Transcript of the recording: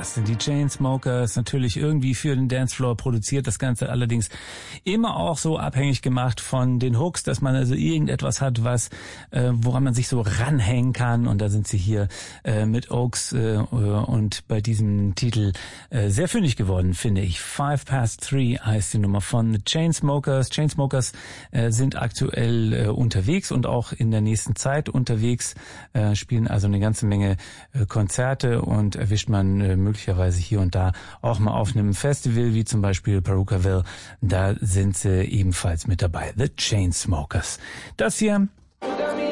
Das sind die Chainsmokers, natürlich irgendwie für den Dancefloor produziert, das Ganze allerdings immer auch so abhängig gemacht von den Hooks, dass man also irgendetwas hat, was woran man sich so ranhängen kann, und da sind sie hier mit Oaks und bei diesem Titel sehr fündig geworden, finde ich. 5 Past 3 heißt die Nummer von The Chainsmokers. Chainsmokers sind aktuell unterwegs und auch in der nächsten Zeit unterwegs, spielen also eine ganze Menge Konzerte und erwischt man möglicherweise hier und da auch mal auf einem Festival, wie zum Beispiel Paraukaville. Da sind sie ebenfalls mit dabei. The Chainsmokers. Das hier